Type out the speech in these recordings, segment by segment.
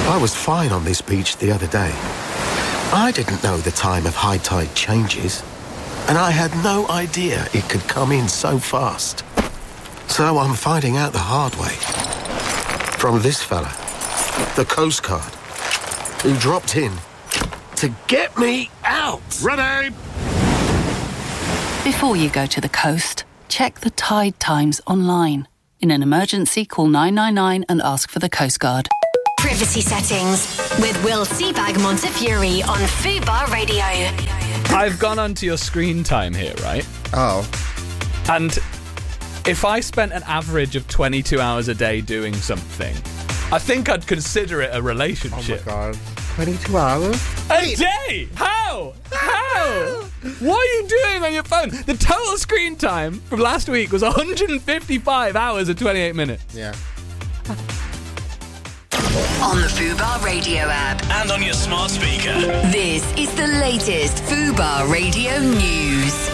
I was fine on this beach the other day. I didn't know the time of high tide changes, and I had no idea it could come in so fast. So I'm finding out the hard way. From this fella, the Coast Guard, who dropped in to get me out. Ready! Before you go to the coast, check the tide times online. In an emergency, call 999 and ask for the Coast Guard. Privacy settings with Will Seabag Montefiore on Fubar Radio. I've gone onto your screen time here, right? Oh. And if I spent an average of 22 hours a day doing something, I think I'd consider it a relationship. Oh my God. 22 hours? A day? How? What are you doing on your phone? The total screen time from last week was 155 hours and 28 minutes. Yeah. On the Fubar Radio app. And on your smart speaker. This is the latest Fubar Radio news.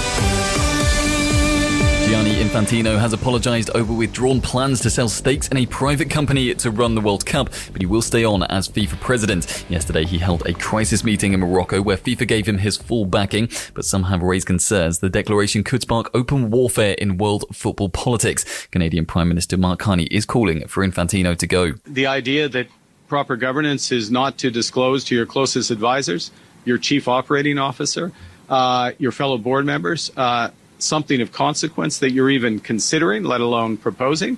Gianni Infantino has apologised over withdrawn plans to sell stakes in a private company to run the World Cup, but he will stay on as FIFA president. Yesterday, he held a crisis meeting in Morocco where FIFA gave him his full backing, but some have raised concerns the declaration could spark open warfare in world football politics. Canadian Prime Minister Mark Carney is calling for Infantino to go. The idea that proper governance is not to disclose to your closest advisors, your chief operating officer, your fellow board members, something of consequence that you're even considering, let alone proposing,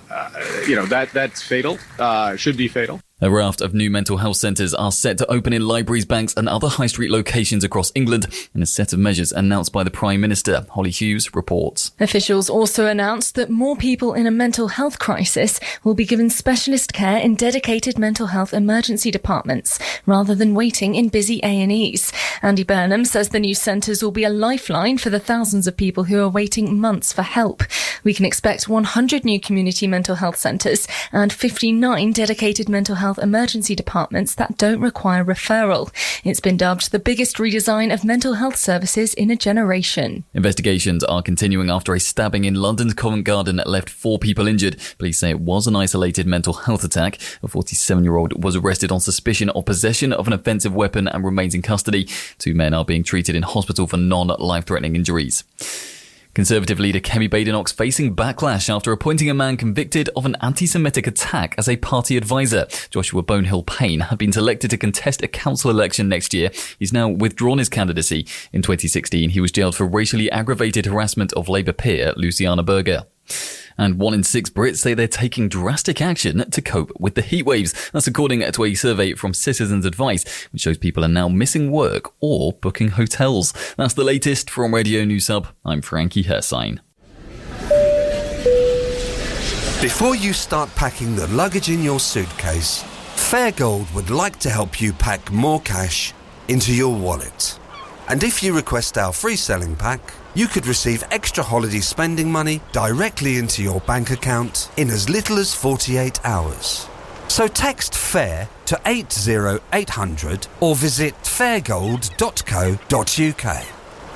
that's fatal, should be fatal. A raft of new mental health centres are set to open in libraries, banks and other high street locations across England in a set of measures announced by the Prime Minister. Holly Hughes reports. Officials also announced that more people in a mental health crisis will be given specialist care in dedicated mental health emergency departments rather than waiting in busy A&Es. Andy Burnham says the new centres will be a lifeline for the thousands of people who are waiting months for help. We can expect 100 new community mental health centres and 59 dedicated mental health emergency departments that don't require referral. It's been dubbed the biggest redesign of mental health services in a generation. Investigations are continuing after a stabbing in London's Covent Garden left 4 people injured. Police say it was an isolated mental health attack. A 47-year-old was arrested on suspicion of possession of an offensive weapon and remains in custody. 2 men are being treated in hospital for non-life-threatening injuries. Conservative leader Kemi Badenoch's facing backlash after appointing a man convicted of an anti-Semitic attack as a party advisor. Joshua Bonehill Payne had been selected to contest a council election next year. He's now withdrawn his candidacy. In 2016, he was jailed for racially aggravated harassment of Labour peer Luciana Berger. And 1 in 6 Brits say they're taking drastic action to cope with the heat waves. That's according to a survey from Citizens Advice, which shows people are now missing work or booking hotels. That's the latest from Radio News Hub. I'm Frankie Hersine. Before you start packing the luggage in your suitcase, Fairgold would like to help you pack more cash into your wallet. And if you request our free selling pack, you could receive extra holiday spending money directly into your bank account in as little as 48 hours. So text FAIR to 80800 or visit fairgold.co.uk.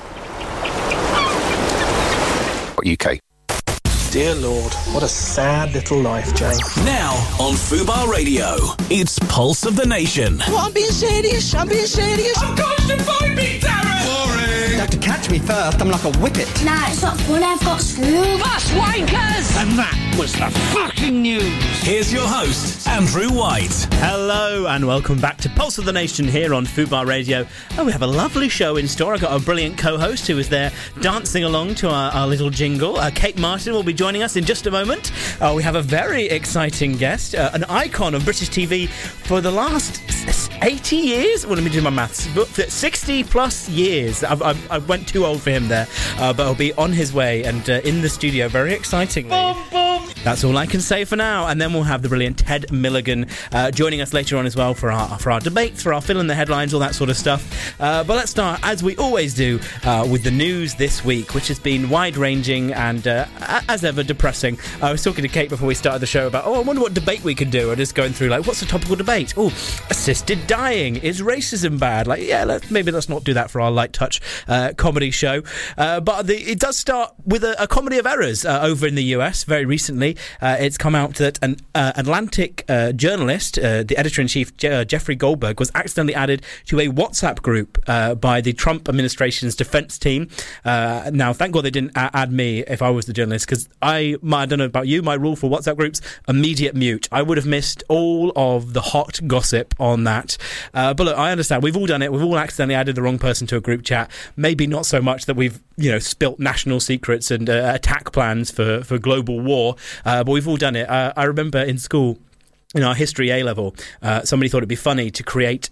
UK. Dear Lord, what a sad little life, Jane. Now on Fubar Radio, it's Pulse of the Nation. Well, I'm being serious. Of course you find me, Darren! Boring! You have to catch me first. I'm like a whippet. Nah, it's not fun. I've got school. Bus wankers! And that was the fucking news. Here's your host, Andrew White. Hello and welcome back to Pulse of the Nation here on Fubar Radio. Oh, we have a lovely show in store. I've got a brilliant co-host who is there dancing along to our little jingle. Kate Martin will be joining us in just a moment. We have a very exciting guest, an icon of British TV for the last 80 years. Well, let me do my maths. 60 plus years. I went too old for him there, but he'll be on his way and in the studio very excitingly. That's all I can say for now, and then we'll have the brilliant Ted Milligan joining us later on as well for our debates, for our fill in the headlines, all that sort of stuff. But let's start, as we always do, with the news this week, which has been wide-ranging and, as ever, depressing. I was talking to Kate before we started the show about, I wonder what debate we could do. I'm just going through, what's the topical debate? Oh, assisted dying. Is racism bad? Maybe let's not do that for our light touch comedy show. But it does start with a comedy of errors over in the US very recently. it's come out that an Atlantic journalist, the editor-in-chief Jeffrey Goldberg, was accidentally added to a WhatsApp group by the Trump administration's defense team. Now, thank God they didn't add me if I was the journalist, because I don't know about you, my rule for WhatsApp groups, immediate mute. I would have missed all of the hot gossip on that. But look, I understand. We've all done it. We've all accidentally added the wrong person to a group chat. Maybe not so much that we've, spilt national secrets and attack plans for global war, but we've all done it. I remember in school, in our history A-level, somebody thought it'd be funny to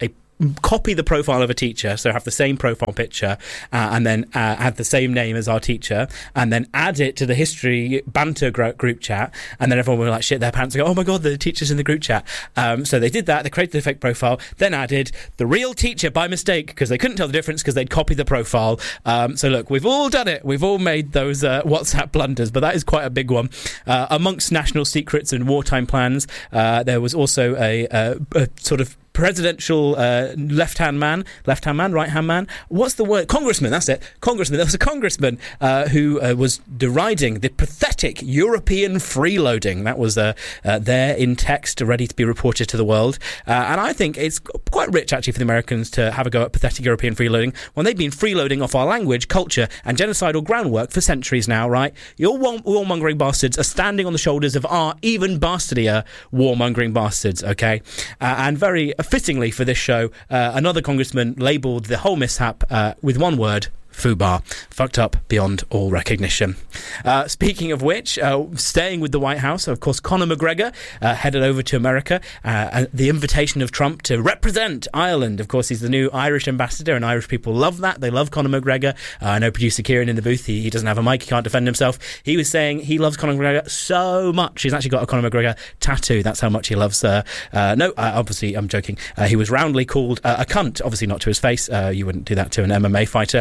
copy the profile of a teacher, so have the same profile picture, and then add the same name as our teacher, and then add it to the history banter group chat, and then everyone would like shit their pants and go, oh my god, the teacher's in the group chat. So they did that, they created the fake profile, then added the real teacher by mistake, because they couldn't tell the difference because they'd copied the profile. So look, we've all done it, we've all made those WhatsApp blunders, but that is quite a big one. Amongst national secrets and wartime plans, there was also a sort of presidential left-hand man, right-hand man. What's the word? Congressman, that's it. Congressman. There was a congressman who was deriding the pathetic European freeloading. That was there in text, ready to be reported to the world. And I think it's quite rich, actually, for the Americans to have a go at pathetic European freeloading when they've been freeloading off our language, culture, and genocidal groundwork for centuries now, right? Your warmongering bastards are standing on the shoulders of our even bastardier warmongering bastards, okay? And very fittingly for this show, another congressman labelled the whole mishap with one word: FUBAR. Fucked up beyond all recognition. Speaking of which, staying with the White House, of course, Conor McGregor headed over to America. The invitation of Trump to represent Ireland. Of course, he's the new Irish ambassador, and Irish people love that. They love Conor McGregor. I know producer Kieran in the booth, he doesn't have a mic, he can't defend himself. He was saying he loves Conor McGregor so much. He's actually got a Conor McGregor tattoo. That's how much he loves. Obviously, I'm joking. He was roundly called a cunt, obviously not to his face. You wouldn't do that to an MMA fighter.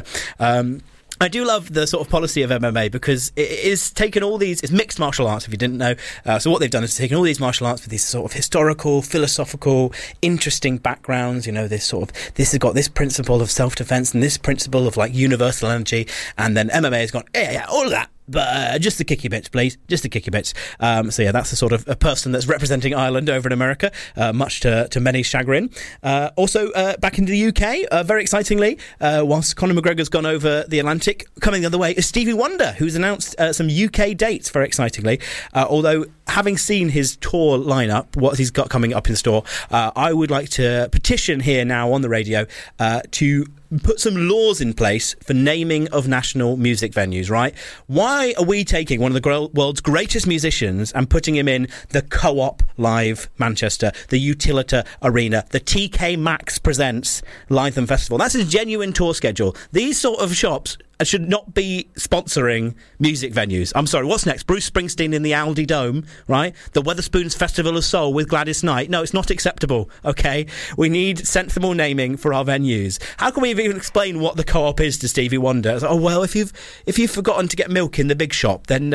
I do love the sort of policy of MMA because it is taken all these, it's mixed martial arts if you didn't know. So what they've done is taken all these martial arts with these sort of historical, philosophical, interesting backgrounds. This has got this principle of self-defense and this principle of like universal energy. And then MMA has gone, yeah, all of that. But just the kicky bits, please. Just the kicky bits. So yeah, that's the sort of a person that's representing Ireland over in America, much to many chagrin. Also, back into the UK, very excitingly, whilst Conor McGregor's gone over the Atlantic, coming the other way is Stevie Wonder, who's announced some UK dates, very excitingly. Although, having seen his tour lineup, what he's got coming up in store, I would like to petition here now on the radio to put some laws in place for naming of national music venues, right? Why are we taking one of the world's greatest musicians and putting him in the Co-op Live Manchester, the Utilita Arena, the TK Maxx Presents Lytham Festival? That's his genuine tour schedule. These sort of shops should not be sponsoring music venues. I'm sorry, what's next? Bruce Springsteen in the Aldi Dome, right? The Wetherspoons Festival of Soul with Gladys Knight. No, it's not acceptable, okay? We need sensible naming for our venues. How can we even explain what the Co-op is to Stevie Wonder? It's like, oh, well, if you've forgotten to get milk in the big shop, then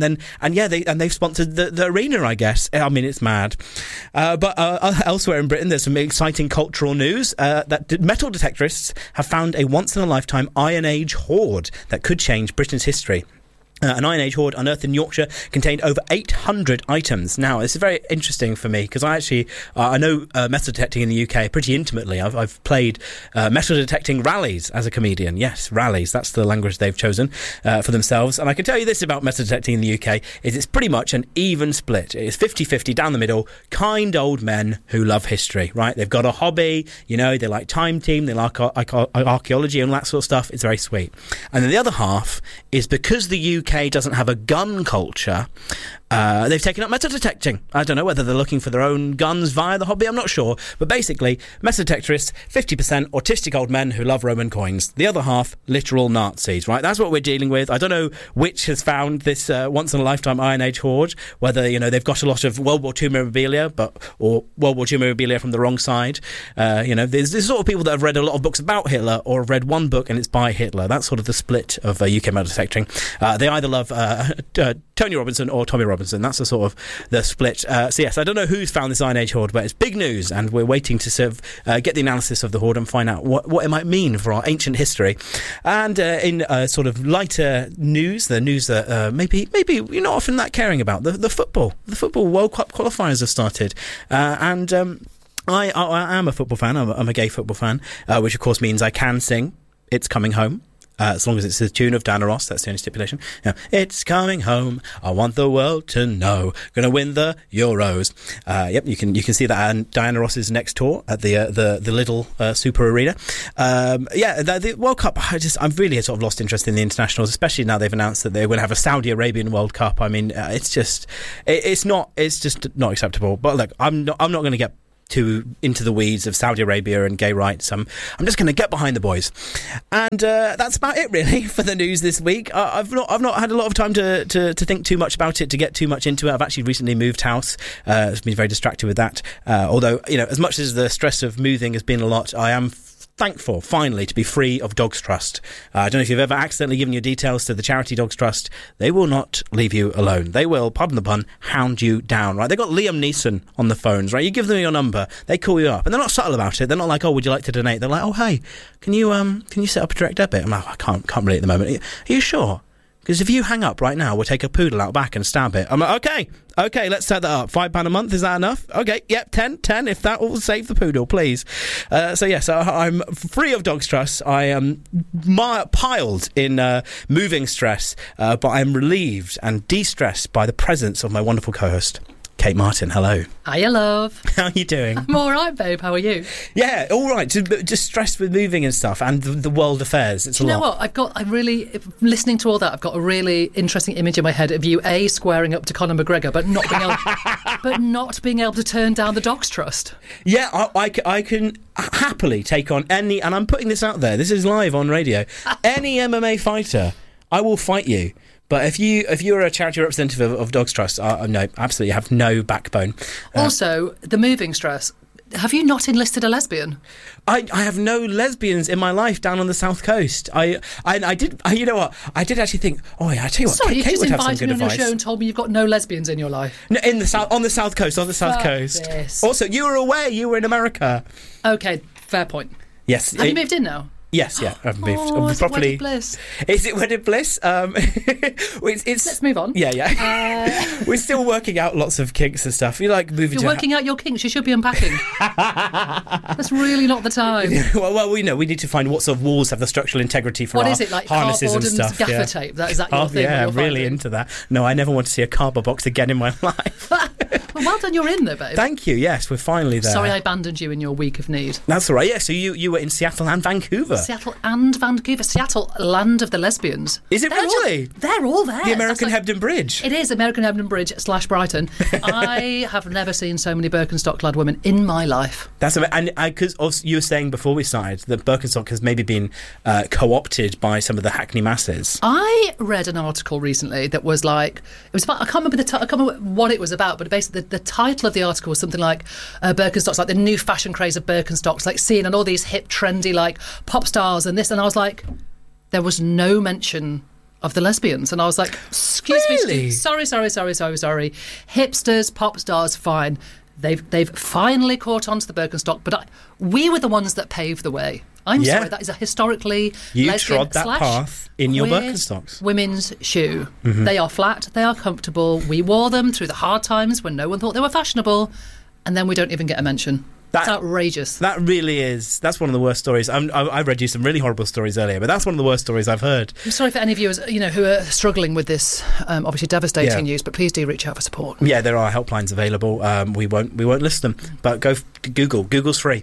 they've sponsored the arena, I guess. I mean, it's mad. But elsewhere in Britain, there's some exciting cultural news that metal detectorists have found a once-in-a-lifetime Iron Age hoard that could change Britain's history. An Iron Age hoard unearthed in Yorkshire contained over 800 items. Now, this is very interesting for me because I know metal detecting in the UK pretty intimately. I've played metal detecting rallies as a comedian. Yes, rallies. That's the language they've chosen for themselves. And I can tell you this about metal detecting in the UK is it's pretty much an even split. It is 50-50 down the middle. Kind old men who love history, right? They've got a hobby. They like Time Team. They like archaeology and all that sort of stuff. It's very sweet. And then the other half is because the UK doesn't have a gun culture, they've taken up metal detecting. I don't know whether they're looking for their own guns via the hobby, I'm not sure. But basically, metal detectorists, 50% autistic old men who love Roman coins. The other half, literal Nazis, right? That's what we're dealing with. I don't know which has found this once-in-a-lifetime Iron Age hoard, whether, they've got a lot of World War II memorabilia, or World War II memorabilia from the wrong side. There's sort of people that have read a lot of books about Hitler, or have read one book and it's by Hitler. That's sort of the split of UK metal detecting. They either love Tony Robinson or Tommy Robinson. Robinson. That's the sort of the split. So yes, I don't know who's found this Iron Age hoard, but it's big news, and we're waiting to get the analysis of the hoard and find out what it might mean for our ancient history. And in sort of lighter news, the news that maybe you're not often that caring about, the football World Cup qualifiers have started, and I am a football fan. I'm a gay football fan, which of course means I can sing It's Coming Home. As long as it's the tune of Diana Ross, that's the only stipulation. It's coming home, I want the world to know, gonna win the Euros. Yep, you can see that on Diana Ross's next tour at the little Super Arena. The World Cup, I've really sort of lost interest in the internationals, especially now they've announced that they're going to have a Saudi Arabian World Cup. I mean, it's just not acceptable. But look, I'm not going to get too into the weeds of Saudi Arabia and gay rights. I'm just going to get behind the boys, and that's about it really for the news this week. I've not had a lot of time to think too much about it, to get too much into it. I've actually recently moved house. I've been very distracted with that. Although as much as the stress of moving has been a lot, I am thankful, finally, to be free of Dogs Trust. I don't know if you've ever accidentally given your details to the charity Dogs Trust. They will not leave you alone. They will, pardon the pun, hound you down, right? They've got Liam Neeson on the phones, right? You give them your number, they call you up, and they're not subtle about it. They're not like, oh, would you like to donate? They're like, oh, hey, can you set up a direct debit? I'm like, I can't really at the moment. Are you sure? Because if you hang up right now, we'll take a poodle out back and stab it. I'm like, okay, let's set that up. £5 a month, is that enough? Okay, yep, 10, if that will save the poodle, please. So yes, I'm free of Dogs Trust. I am piled in moving stress, but I'm relieved and de-stressed by the presence of my wonderful co-host, Kate Martin. Hello. Hiya, love. How are you doing? I'm all right, babe. How are you? Yeah, all right. Just stressed with moving and stuff, and the world affairs. It's a lot. You know what? I'm really listening to all that. I've got a really interesting image in my head of you squaring up to Conor McGregor, but not being able to turn down the Dogs Trust. Yeah, I can happily take on any, and I'm putting this out there. This is live on radio. Any MMA fighter, I will fight you. But if you're a charity representative of Dogs Trust, no, absolutely have no backbone. Also, the moving stress. Have you not enlisted a lesbian? I have no lesbians in my life down on the south coast. I did. You know what? I did actually think. Oh yeah, I tell you what. Sorry, Kate you would just have some invited good me on your advice. show and told me you've got no lesbians in your life. No, on the south coast. This. Also, you were away. You were in America. Okay, fair point. Yes. Have you moved in now? Yes, yeah, I've moved. Is it wedded bliss? Is it wedded bliss? Let's move on. Yeah. We're still working out lots of kinks and stuff. You like moving. You're working out your kinks. You should be unpacking. That's really not the time. Well, we need to find what sort of walls have the structural integrity for what is it, like harnesses cardboard and stuff. Gaffer tape. Is that your thing? Yeah, really into that. No, I never want to see a cardboard box again in my life. Well done, you're in there, babe. Thank you. Yes, we're finally there. Sorry, I abandoned you in your week of need. That's all right. Yeah, so you were in Seattle and Vancouver. Seattle, land of the lesbians. Is it really? They're all there. The American Hebden Bridge. It is American Hebden Bridge / Brighton. I have never seen so many Birkenstock-clad women in my life. That's and because you were saying before we started that Birkenstock has maybe been co-opted by some of the Hackney masses. I read an article recently that was like, it was about, I can't remember what it was about, but basically the title of the article was something like Birkenstocks, like the new fashion craze of Birkenstocks, like seeing and all these hip, trendy, like pop stars and this, and I was like, there was no mention of the lesbians, and I was like, excuse me, sorry, hipsters, pop stars, fine. They've finally caught on to the Birkenstock, but we were the ones that paved the way. I'm sorry, that is a historically you trod that path in your Birkenstocks. Women's shoe. Mm-hmm. They are flat, they are comfortable. We wore them through the hard times when no one thought they were fashionable, and then we don't even get a mention. That's outrageous. That really is. That's one of the worst stories. I read you some really horrible stories earlier, but that's one of the worst stories I've heard. I'm sorry for any viewers, who are struggling with this, obviously devastating news, but please do reach out for support. Yeah, there are helplines available. We won't list them, but go Google. Google's free.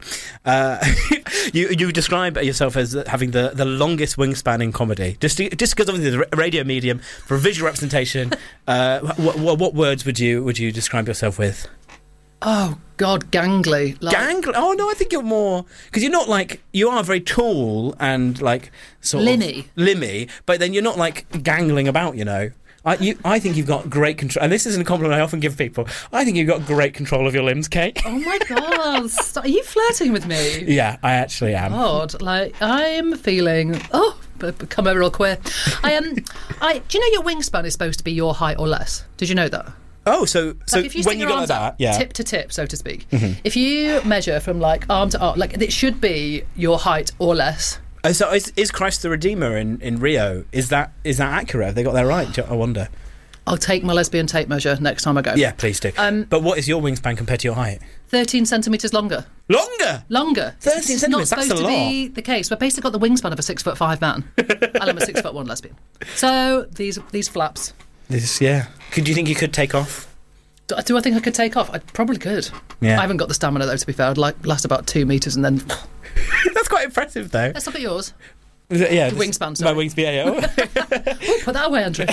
You describe yourself as having the longest wingspan in comedy, just because of the radio medium for visual representation. What words would you describe yourself with? Oh God, gangly. Gangly? Oh no, I think you're more, because you're not like, you are very tall and like sort limmy, but then you're not like gangling about. I think you've got great control, and this isn't a compliment I often give people. I think you've got great control of your limbs, Kate. Oh my God, are you flirting with me? Yeah, I actually am. God, I'm feeling become a real queer. Do you know your wingspan is supposed to be your height or less? Did you know that? Oh, so Like if you when stick you your go like arms that, out, yeah. tip to tip, so to speak, Mhm. if you measure from like arm to arm, like it should be your height or less. Oh, so is Christ the Redeemer in Rio? Is that accurate? Have they got that right? I wonder. I'll take my lesbian tape measure next time I go. Yeah, please do. But what is your wingspan compared to your height? 13 centimetres longer. Longer? 13 It's centimetres, not that's supposed a to be the case. But basically got the wingspan of a 6'5" man. And I'm a 6'1" lesbian. So these flaps. Yeah. Do you think you could take off? Do I think I could take off? I probably could. Yeah. I haven't got the stamina though, to be fair. I'd last about 2 metres and then... That's quite impressive though. Let's look at yours. Yeah. Your wingspan, sorry. My wingspan, yeah. Ooh, put that away, Andrew.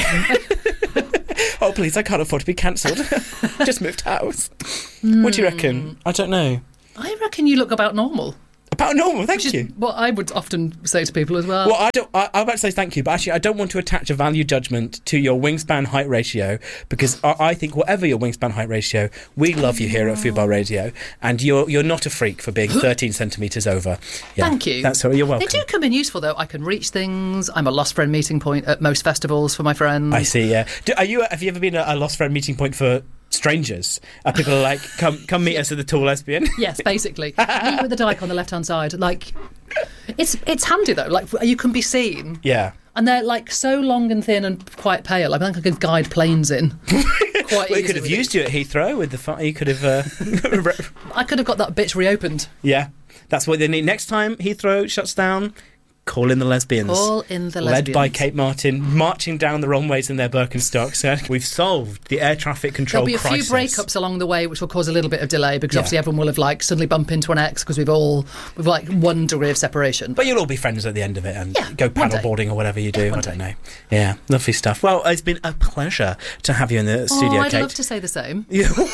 Oh, please, I can't afford to be cancelled. Just moved house. What do you reckon? I don't know. I reckon you look about normal. About normal, thank Which you. is what I would often say to people as well. Well, I'm about to say thank you, but actually I don't want to attach a value judgment to your wingspan height ratio, because I think whatever your wingspan height ratio, we love you here at Fubar Radio, and you're not a freak for being 13 centimetres over. Yeah, Thank you. That's all. You're welcome. They do come in useful though. I can reach things. I'm a lost friend meeting point at most festivals for my friends. I see. Yeah. Have you ever been a lost friend meeting point for strangers? People are like, come meet us at the Tall Lesbian. Yes, basically. Meet with the dyke on the left-hand side. Like, it's handy though. Like, you can be seen. Yeah. And they're like so long and thin and quite pale. I think I could guide planes in. Quite Well, he easily could have with used you at Heathrow with the. He could have. I could have got that bitch reopened. Yeah, that's what they need. Next time Heathrow shuts down, call in the lesbians. Call in the Led by lesbians. Kate Martin, marching down the runways in their Birkenstocks. We've solved the air traffic control There'll be a crisis. few breakups along the way, which will cause a little bit of delay because Yeah. obviously everyone will have like suddenly bumped into an ex because we've like one degree of separation. But you'll all be friends at the end of it and go one day. paddleboarding or whatever you do. I don't know. Yeah, lovely stuff. Well, it's been a pleasure to have you in the studio, I'd Kate. love to say the same.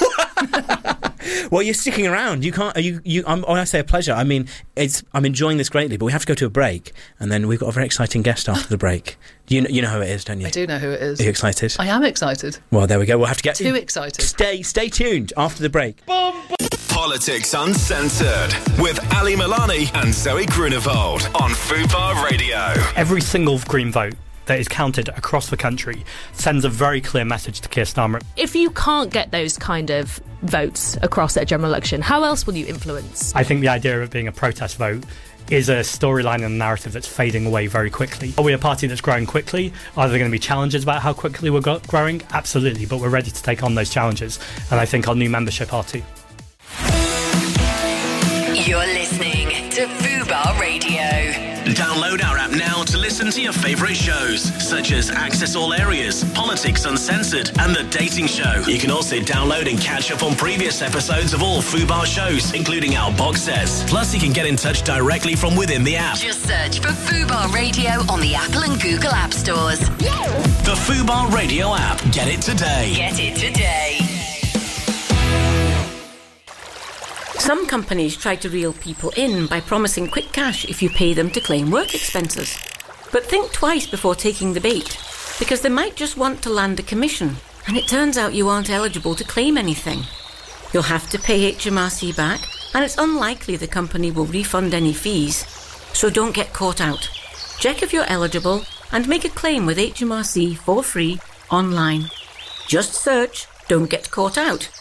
Well, you're sticking around. You can't. When I say a pleasure, I mean I'm enjoying this greatly. But we have to go to a break, and then we've got a very exciting guest after the break. You know who it is, don't you? I do know who it is. Are you excited? I am excited. Well, there we go. We'll have to get Too excited. Stay tuned after the break. Politics Uncensored with Ali Milani and Zoe Grunewald on Fubar Radio. Every single Green vote that is counted across the country sends a very clear message to Keir Starmer. If you can't get those kind of votes across at a general election, how else will you influence? I think the idea of it being a protest vote is a storyline and a narrative that's fading away very quickly. Are we a party that's growing quickly? Are there going to be challenges about how quickly we're growing? Absolutely, but we're ready to take on those challenges, and I think our new membership are too. You're listening to Fubar Radio. Download our app now to listen to your favourite shows, such as Access All Areas, Politics Uncensored, and The Dating Show. You can also download and catch up on previous episodes of all Fubar shows, including our box sets. Plus, you can get in touch directly from within the app. Just search for Fubar Radio on the Apple and Google App Stores. The Fubar Radio app. Get it today. Get it today. Some companies try to reel people in by promising quick cash if you pay them to claim work expenses. But think twice before taking the bait, because they might just want to land a commission, and it turns out you aren't eligible to claim anything. You'll have to pay HMRC back, and it's unlikely the company will refund any fees. So don't get caught out. Check if you're eligible and make a claim with HMRC for free online. Just search "Don't Get Caught Out."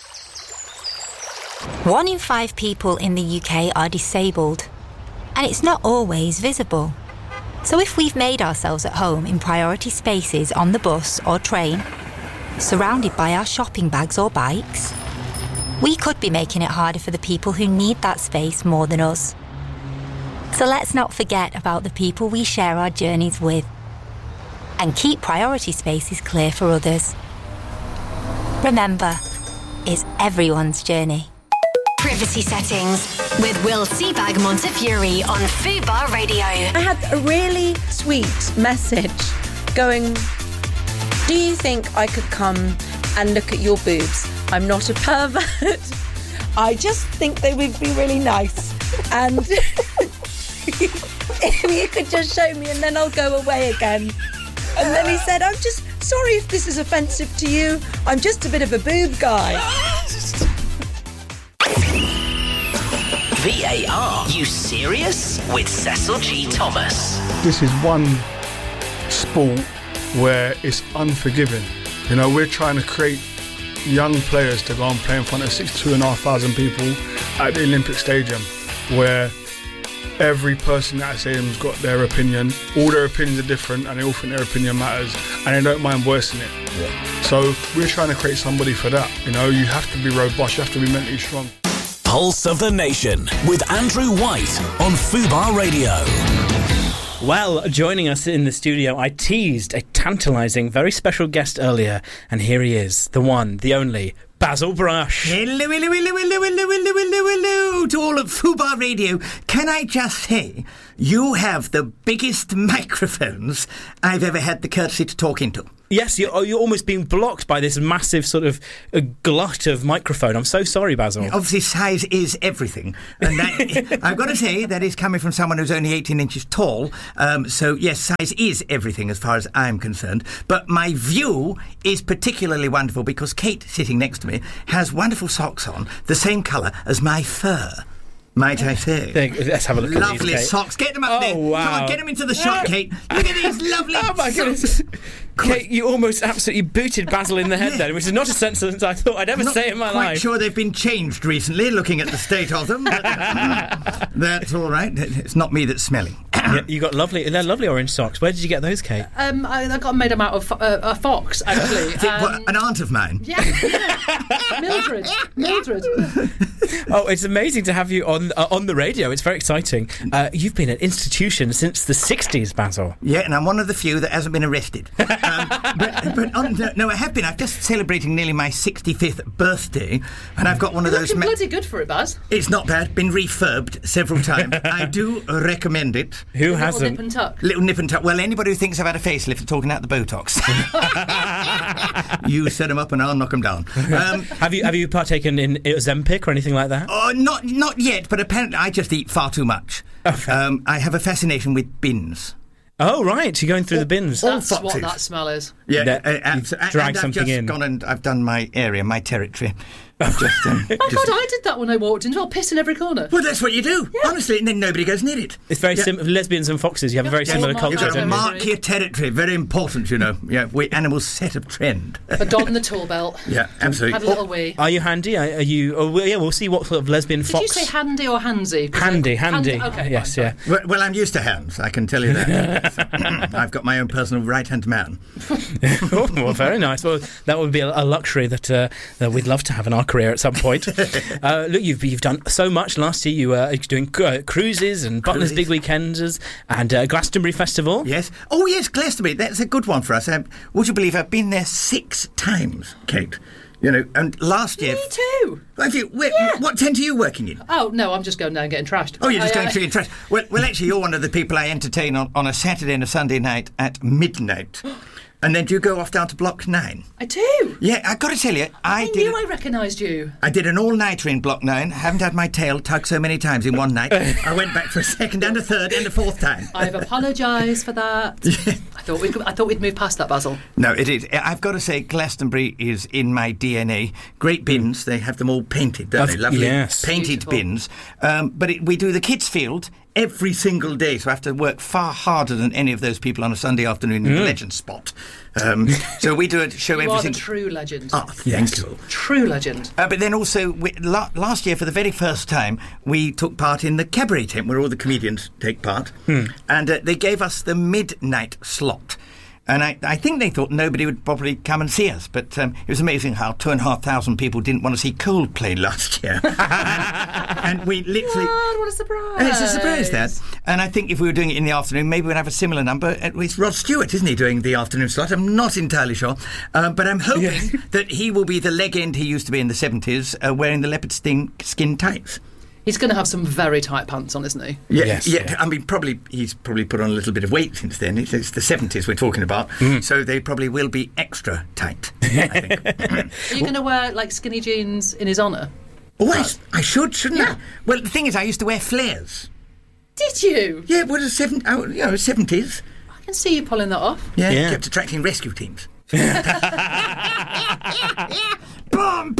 1 in 5 people in the UK are disabled, and it's not always visible. So if we've made ourselves at home in priority spaces on the bus or train, surrounded by our shopping bags or bikes, we could be making it harder for the people who need that space more than us. So let's not forget about the people we share our journeys with, and keep priority spaces clear for others. Remember, it's everyone's journey. Privacy settings with Will Seabag Montefiore on Fubar Radio. I had a really sweet message going, do you think I could come and look at your boobs? I'm not a pervert. I just think they would be really nice. And if you could just show me and then I'll go away again. And then he said, I'm just sorry if this is offensive to you. I'm just a bit of a boob guy. VAR, you serious? With Cecil G. Thomas. This is one sport where it's unforgiving. You know, we're trying to create young players to go and play in front of 62,500 people at the Olympic Stadium, where every person at that stadium's got their opinion. All their opinions are different, and they all think their opinion matters, and they don't mind voicing it. Yeah. So we're trying to create somebody for that. You know, you have to be robust, you have to be mentally strong. Pulse of the Nation with Andrew White on Fubar Radio. Well, joining us in the studio, I teased a tantalising, very special guest earlier, and here he is, the one, the only, Basil Brush. Hello to all of Fubar Radio. Can I just say, you have the biggest microphones I've ever had the courtesy to talk into. Yes, you're almost being blocked by this massive sort of glut of microphone. I'm so sorry, Basil. Obviously, size is everything. And that, I've got to say, that is coming from someone who's only 18 inches tall. So, yes, size is everything as far as I'm concerned. But my view is particularly wonderful because Kate, sitting next to me, has wonderful socks on, the same colour as my fur. Might I say? Let's have a look at these, Lovely Kate. socks. Get them up there. Wow. Come on, get them into the shot, Kate. Look at these lovely Oh, my socks. goodness. Kate, you almost absolutely booted Basil in the head then, which is not a sentence I thought I'd ever say in my I'm life. quite sure they've been changed recently, looking at the state of them. But, that's all right. It's not me that's smelling. Yeah, they're lovely orange socks. Where did you get those, Kate? I got made them out of a fox, actually. An aunt of mine. Yeah. Mildred. Oh, it's amazing to have you on the radio. It's very exciting. You've been an institution since the 60s, Basil. Yeah, and I'm one of the few that hasn't been arrested. No, I have been. I'm just celebrating nearly my 65th birthday, and I've got one of those... You're bloody good for it, Baz. It's not bad. Been refurbed several times. I do recommend it. Who hasn't? Little nip and tuck. Little nip and tuck. Well, anybody who thinks I've had a facelift are talking out the Botox. You set them up and I'll knock them down. Have you partaken in Ozempic or anything like that? Oh, not yet, but apparently I just eat far too much. Okay. I have a fascination with bins. Oh, right. You're going through the bins. That's what that smell is. Yeah, drag something in. I've just gone and I've done my area, my territory. My God, I did that when I walked in. I'll piss in every corner. Well, that's what you do, honestly, and then nobody goes near it. It's very lesbians and foxes. You have a very similar culture. You've got to mark your territory. Very important, you know. Yeah, we animals set a trend. A dog in the tool belt. Yeah, absolutely. Have a little wee. Are you handy? Are you? we'll see what sort of lesbian Did fox. you say handy or handsy? Handy. Okay. Yes, fine. yeah. Well, I'm used to hands. I can tell you that. I've got my own personal right-hand man. Oh, well, very nice. Well, that would be a luxury that we'd love to have in our career at some point. Look, you've done so much. Last year you were doing cruises and Butler's Big Weekenders and Glastonbury Festival. Yes. Oh, yes, Glastonbury. That's a good one for us. Would you believe I've been there 6 times, Kate? You know, and last year... Me too. Have you? What tent are you working in? Oh, no, I'm just going down and getting trashed. Oh, you're just going through your trash. Well, actually, you're one of the people I entertain on a Saturday and a Sunday night at midnight. And then do you go off down to Block 9? I do. Yeah, I've got to tell you, I knew I recognised you. I did an all-nighter in Block 9. Haven't had my tail tugged so many times in one night. I went back for a second and a third and a fourth time. I've apologised for that. I thought we'd move past that, Basil. No, it is. I've got to say, Glastonbury is in my DNA. Great bins. They have them all painted, don't they? Lovely painted Beautiful. bins. But we do the kids' field every single day, so I have to work far harder than any of those people on a Sunday afternoon in the Legend Spot. So we do a show You every are single... the true legend. Oh, thank you. True legend. But then also, last year, for the very first time, we took part in the cabaret tent, where all the comedians take part. And they gave us the midnight slot. And I think they thought nobody would probably come and see us, but it was amazing how 2,500 people didn't want to see Coldplay last year. And we literally... What a surprise. And it's a surprise, that. And I think if we were doing it in the afternoon, maybe we'd have a similar number. It's Rod Stewart, isn't he, doing the afternoon slot? I'm not entirely sure. But I'm hoping that he will be the legend he used to be in the 70s, wearing the leopard skin tights. He's going to have some very tight pants on, isn't he? Yeah. I mean, he's probably put on a little bit of weight since then. It's the 70s we're talking about, so they probably will be extra tight, I think. Are you going to wear, like, skinny jeans in his honour? Oh, I should, shouldn't I? Well, the thing is, I used to wear flares. Did you? Yeah, well, 70s. I can see you pulling that off. Yeah. Kept attracting rescue teams. Bomb!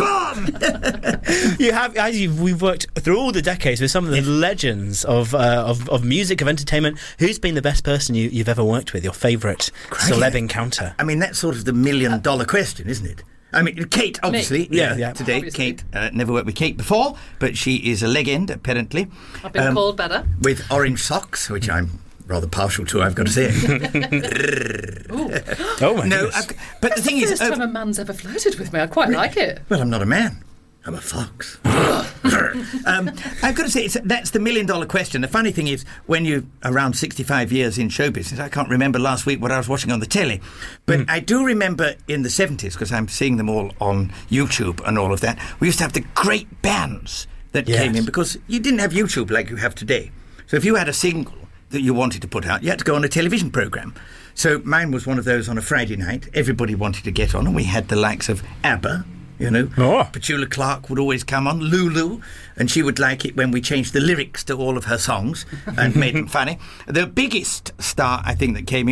We've worked through all the decades with some of the legends of music, of entertainment. Who's been the best person you've ever worked with? Your favourite celeb encounter? I mean, that's sort of the $1 million question, isn't it? I mean, Kate, obviously. Yeah. Today, Obviously. Kate, never worked with Kate before, but she is a legend, apparently. I've been called better. With orange socks, which I'm rather partial to, I've got to say. Oh, my No, goodness. but the thing First is... time a man's ever flirted with me. I quite like it. Well, I'm not a man. I'm a fox. I've got to say, that's the million-dollar question. The funny thing is, when you're around 65 years in show business, I can't remember last week what I was watching on the telly, but I do remember in the 70s, because I'm seeing them all on YouTube and all of that, we used to have the great bands that came in, because you didn't have YouTube like you have today. So if you had a single that you wanted to put out, you had to go on a television programme. So mine was one of those on a Friday night. Everybody wanted to get on, and we had the likes of ABBA, you know. Petula Clark would always come on, Lulu, and she would like it when we changed the lyrics to all of her songs and made them funny. The biggest star, I think, that came in